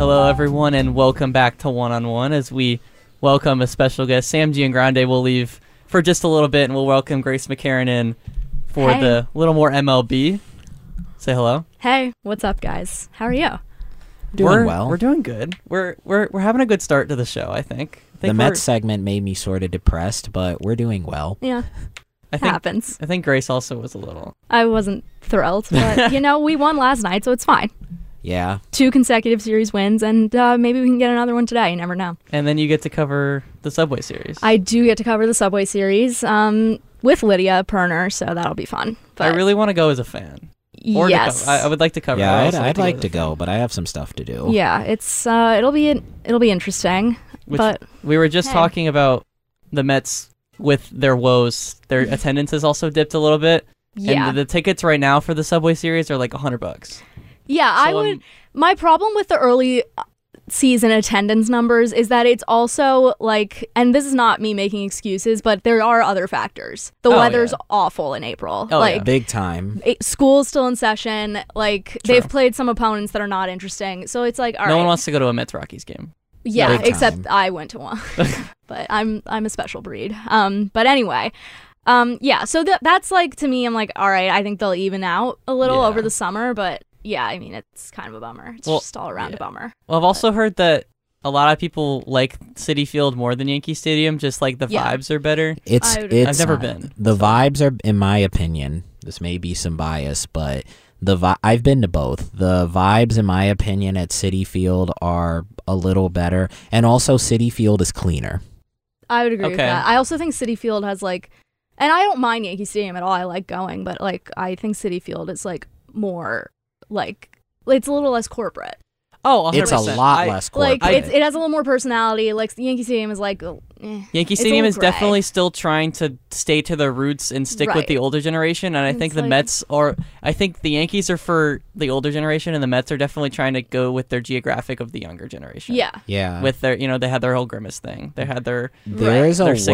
Hello, everyone, and welcome back to One on One as we welcome a special guest. Sam Giangrande will leave for just a little bit, and we'll welcome Grace McCarran in for the little more MLB. Say hello. Hey, what's up, guys? How are you? Doing well. We're doing good. We're having a good start to the show, I think. The Mets segment made me sort of depressed, but we're doing well. Yeah, happens. I think Grace also was a little. I wasn't thrilled, but, we won last night, so it's fine. Yeah. 2 consecutive series wins, and maybe we can get another one today. You never know. And then you get to cover the Subway Series. I do get to cover the Subway Series with Lydia Perner, so that'll be fun. But I really want to go as a fan. Or yes. I would like to cover. Yeah, I'd like to go, but I have some stuff to do. Yeah, it's it'll be interesting. But we were just talking about the Mets with their woes. Their attendance has also dipped a little bit. Yeah. And the tickets right now for the Subway Series are like $100. Yeah, So my problem with the early season attendance numbers is that it's also like, and this is not me making excuses, but there are other factors. The weather's awful in April. Big time. School's still in session. Like, they've played some opponents that are not interesting. So it's like, all right. No one wants to go to a Mets Rockies game. Yeah, Big except time. I went to one. But I'm a special breed. But anyway, so that's like, to me, I'm like, all right, I think they'll even out a little over the summer, but yeah, I mean, it's kind of a bummer. It's just all around a bummer. Well, I've also heard that a lot of people like Citi Field more than Yankee Stadium, just like the vibes are better. I've never been. The vibes are, in my opinion, this may be some bias, but I've been to both. The vibes, in my opinion, at Citi Field are a little better, and also Citi Field is cleaner. I would agree with that. I also think Citi Field has and I don't mind Yankee Stadium at all. I like going, but I think Citi Field is more it's a little less corporate. Oh, 100%. It's a lot less corporate. It has a little more personality. Like, the Yankee Stadium is Yankee Stadium is definitely still trying to stay to their roots and stick with the older generation, and I think the Mets I think the Yankees are for the older generation, and the Mets are definitely trying to go with their geographic of the younger generation. Yeah. With their, they had their whole Grimace thing. They had their there is a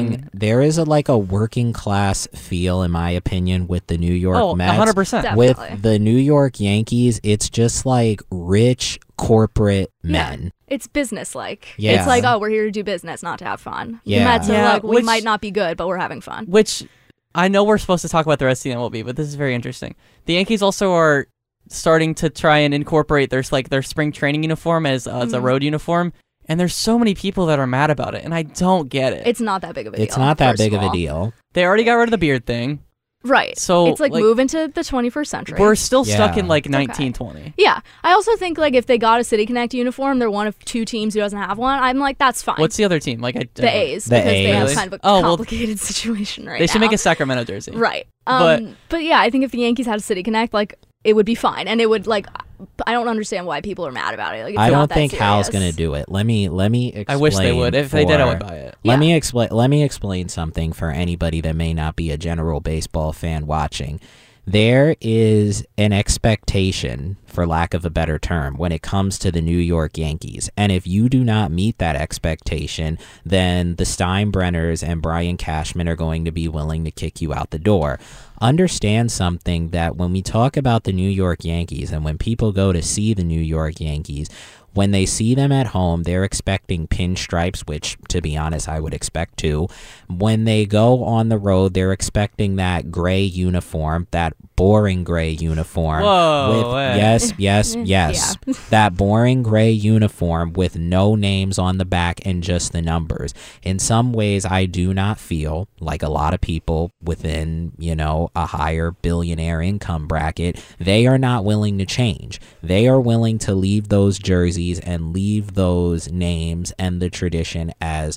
working class feel, in my opinion, with the New York Mets. 100%. Definitely. With the New York Yankees, it's just like rich corporate men. It's business-like. Yeah. It's like, oh, we're here to do business, not to have fun. Yeah. The Mets are like, we which- might not be good, but we're having fun. Which I know we're supposed to talk about the rest of the MLB, but this is very interesting. The Yankees also are starting to try and incorporate their spring training uniform as a road uniform, and there's so many people that are mad about it, and I don't get it. It's not that big of a deal. It's not that big of a all. deal. They already got rid of the beard thing. Right. So it's move into the 21st century. We're still stuck in Yeah. 1920. Yeah. I also think if they got a City Connect uniform, they're one of 2 teams who doesn't have one. I'm like, that's fine. What's the other team? The A's, The because they have A's. kind of a Oh, well, complicated situation right now. They should make a Sacramento jersey. Right. But- But yeah, I think if the Yankees had a City Connect, it would be fine, and it would I don't understand why people are mad about it. It's I not don't that think Hal's serious. gonna do it. Let me explain. I wish they would. If they did, I would buy it. Let me explain something for anybody that may not be a general baseball fan watching. There is an expectation, for lack of a better term, when it comes to the New York Yankees. And if you do not meet that expectation, then the Steinbrenners and Brian Cashman are going to be willing to kick you out the door. Understand something, that when we talk about the New York Yankees and when people go to see the New York Yankees, when they see them at home, they're expecting pinstripes, which, to be honest, I would expect too. When they go on the road, they're expecting that gray uniform, that boring gray uniform. Whoa, Yes. Yeah. That boring gray uniform with no names on the back and just the numbers. In some ways, I do not feel like a lot of people within, a higher billionaire income bracket, they are not willing to change. They are willing to leave those jerseys and leave those names and the tradition as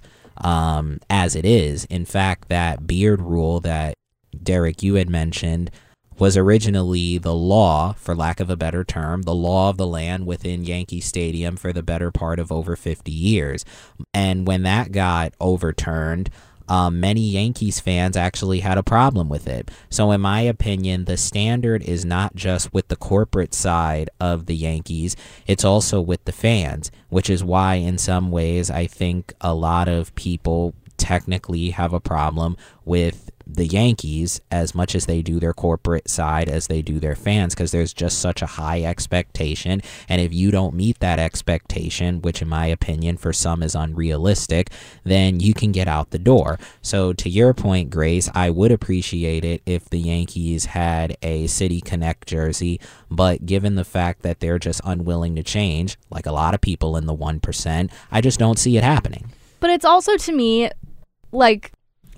it is. In fact, that beard rule that Derek, you had mentioned, was originally the law, for lack of a better term, the law of the land within Yankee Stadium for the better part of over 50 years. And when that got overturned, many Yankees fans actually had a problem with it. So in my opinion, the standard is not just with the corporate side of the Yankees, it's also with the fans, which is why in some ways I think a lot of people technically have a problem with the Yankees as much as they do their corporate side as they do their fans, because there's just such a high expectation. And if you don't meet that expectation, which in my opinion for some is unrealistic, then you can get out the door. So to your point, Grace, I would appreciate it if the Yankees had a City Connect jersey, but given the fact that they're just unwilling to change, like a lot of people in the 1%, I just don't see it happening. But it's also, to me, like,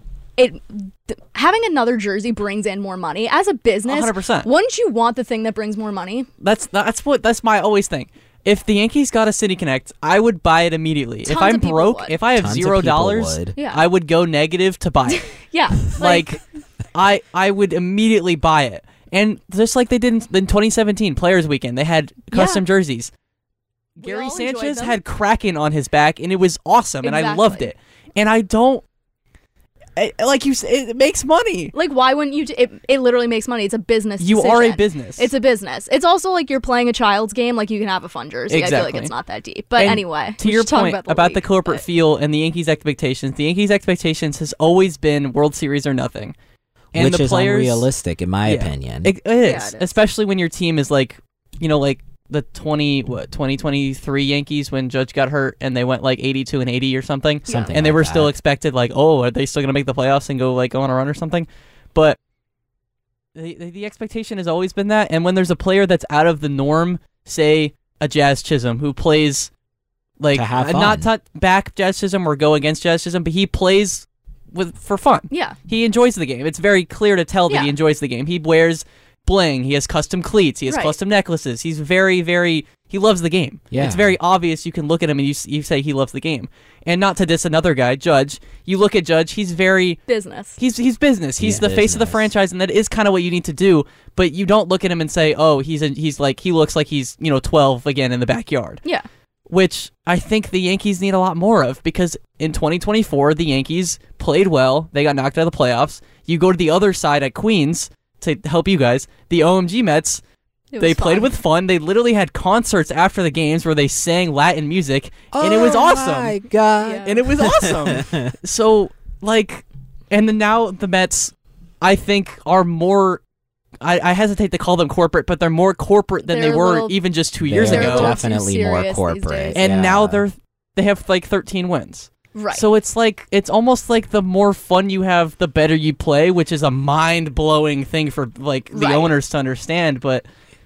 having another jersey brings in more money. As a business, 100%. Wouldn't you want the thing that brings more money? That's my always thing. If the Yankees got a City Connect, I would buy it immediately. Tons if I'm of people broke, would. if I have Tons of $0, people would. Yeah. I would go negative to buy it. Yeah. Like, I would immediately buy it. And just like they did in 2017 Players Weekend, they had custom jerseys. We Gary all enjoyed Sanchez them. had Kraken on his back, and it was awesome, and I Exactly. loved it. And I don't, like you said, it makes money. Like, why wouldn't you? It literally makes money. It's a business. You decision. are a business. It's a business. It's also like you're playing a child's game. Like, you can have a fun jersey. I feel like Exactly. it's not that deep. But And anyway, to we your should talk point about the league, corporate but- feel and the Yankees' expectations has always been World Series or nothing. And Which the is players, unrealistic in my Yeah. opinion. It is, it is. especially when your team is like, like the 2023 Yankees when Judge got hurt and they went like 82-80 or something. Something And they like were that. still expected like, oh, are they still going to make the playoffs and go on a run or something? But the expectation has always been that. And when there's a player that's out of the norm, say a Jazz Chisholm who plays like To have not fun. to back Jazz Chisholm or go against Jazz Chisholm, but he plays for fun. Yeah. He enjoys the game. It's very clear to tell that Yeah. he enjoys the game. He wears bling. He has custom cleats. He has Right. custom necklaces. He's very, very. He loves the game. Yeah. It's very obvious. You can look at him and you say he loves the game. And not to diss another guy, Judge. You look at Judge. He's very. Business. He's business. He's Yeah, the face of the business. franchise, and that is kind of what you need to do. But you don't look at him and say, "Oh, he looks like he's 12 again in the backyard." Yeah. Which I think the Yankees need a lot more of, because in 2024 the Yankees played well. They got knocked out of the playoffs. You go to the other side at Queens to help you guys. The OMG Mets. It was They played fun. with fun. They literally had concerts after the games where they sang Latin music, and it was awesome. Oh my God. Yeah. And it was awesome. So, like, and then now the Mets, I think, are more. I hesitate to call them corporate, but they're more corporate than They're they a were little- even just 2 years They're a ago. little definitely too more serious these corporate. days. And Yeah. now they have like 13 wins. Right. So it's almost like the more fun you have, the better you play, which is a mind-blowing thing for like the Right. owners to understand. But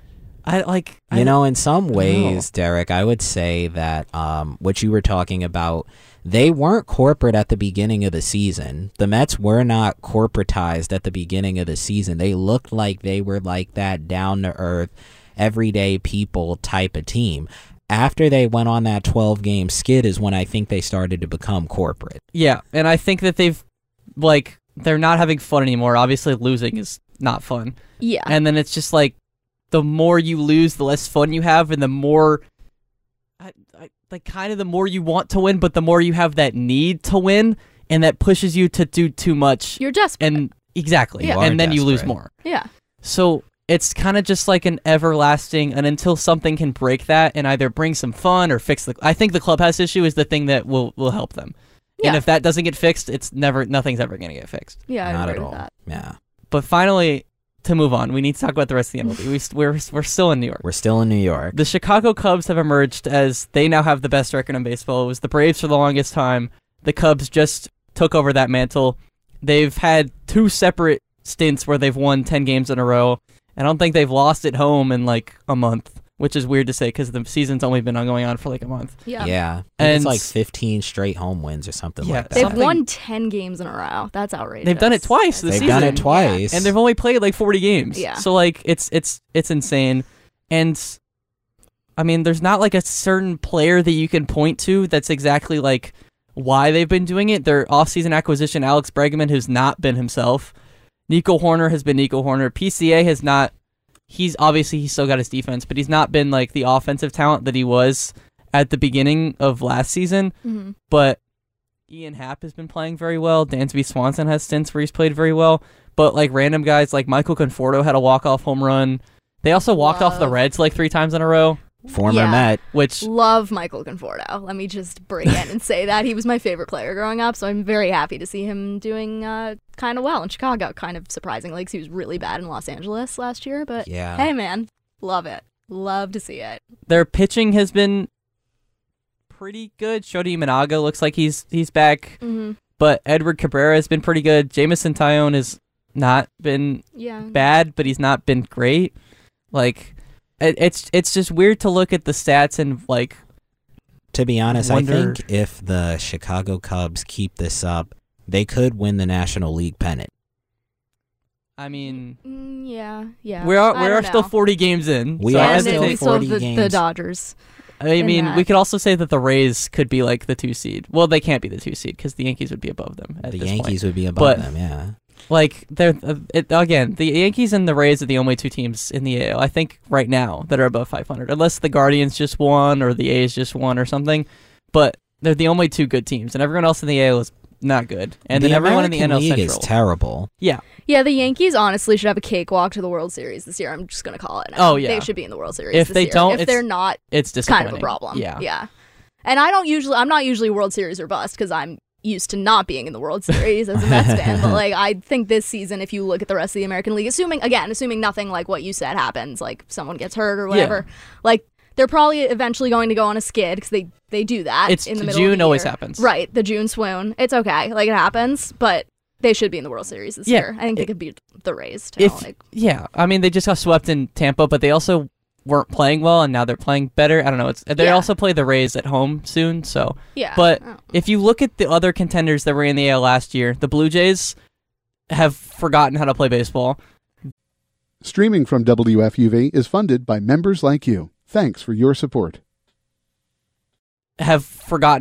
in some know. ways, Derek, I would say that what you were talking about, they weren't corporate at the beginning of the season. The Mets were not corporatized at the beginning of the season. They looked like they were like that down-to-earth, everyday people type of team. After they went on that 12-game skid is when I think they started to become corporate. yeah, and I think that they're not having fun anymore. Obviously, losing is not fun. yeah. And then it's just like the more you lose, the less fun you have, and the more, kind of the more you want to win, but the more you have that need to win, and that pushes you to do too much. You're desperate. And exactly, Yeah. and then you lose desperate. more. yeah. So it's kind of just like an everlasting, and until something can break that and either bring some fun or fix I think the clubhouse issue is the thing that will help them. Yeah. And if that doesn't get fixed, nothing's ever going to get fixed. Yeah. I Not agree at with all. that. Yeah. But finally, to move on, we need to talk about the rest of the MLB. We're still in New York. We're still in New York. The Chicago Cubs have emerged as they now have the best record in baseball. It was the Braves for the longest time. The Cubs just took over that mantle. They've had 2 separate stints where they've won 10 games in a row. I don't think they've lost at home in like a month, which is weird to say because the season's only been going on for like a month. Yeah. Yeah. I think And it's like 15 straight home wins or something Yeah, like that. They've something- won 10 games in a row. That's outrageous. They've done it twice this They've season. done it twice. And they've only played like 40 games. Yeah. So like it's insane. And I mean, there's not like a certain player that you can point to that's exactly like why they've been doing it. Their offseason acquisition, Alex Bregman, who's not been himself. Nico Horner has been Nico Horner. PCA has not. He's still got his defense, but he's not been like the offensive talent that he was at the beginning of last season. Mhm. But Ian Happ has been playing very well. Dansby Swanson has stints where he's played very well. But like random guys like Michael Conforto had a walk-off home run. They also walked off the Love. Reds like 3 times in a row. Former Yeah. Met. which Love Michael Conforto. Let me just break in and say that. He was my favorite player growing up, so I'm very happy to see him doing kind of well in Chicago. Kind of surprisingly, because he was really bad in Los Angeles last year. But Yeah. hey, man, love it. Love to see it. their pitching has been pretty good. Shodi Imanaga looks like he's back, Mm-hmm. but Edward Cabrera has been pretty good. Jamison Tyone has not been Yeah. bad, but he's not been great. Like, it's just weird to look at the stats and like. To be honest, Wonder- I think if the Chicago Cubs keep this up, they could win the National League pennant. I mean, Yeah. we I are don't still know. 40 games in. We so are I And still we hesitate- still have 40 the games. Dodgers. I in mean, that. we could also say that the Rays could be like the 2 seed. Well, they can't be the 2 seed because the Yankees would be above them at The this Yankees point. would be above But- them, yeah. Like, they're again, the Yankees and the Rays are the only 2 teams in the AL, I think, right now that are above 500, unless the Guardians just won or the A's just won or something. But they're the only 2 good teams, and everyone else in the AL is not good. And the then everyone in the American NL League Central. is terrible. Yeah, Yeah, the Yankees honestly should have a cakewalk to the World Series this year. I'm just gonna call it now. Oh, yeah. They should be in the World Series. If this they year. don't, if it's they're not, it's it's disappointing. kind of a problem. Yeah. Yeah. And I'm not usually World Series or bust because I'm used to not being in the World Series as a Mets fan. But like, I think this season, if you look at the rest of the American League, assuming nothing like what you said happens, like someone gets hurt or whatever, like they're probably eventually going to go on a skid because they do that. It's in the middle June of the always year. happens. Right, the June swoon. It's okay, like it happens, but they should be in the World Series this Yeah. year. I think they could beat the Rays too. If Like, yeah, I mean, they just got swept in Tampa, but they also weren't playing well, and now they're playing better. I don't know. They Yeah. also play the Rays at home soon, so. yeah, But oh. if you look at the other contenders that were in the AL last year, the Blue Jays have forgotten how to play baseball. Streaming from WFUV is funded by members like you. Thanks for your support. Have forgotten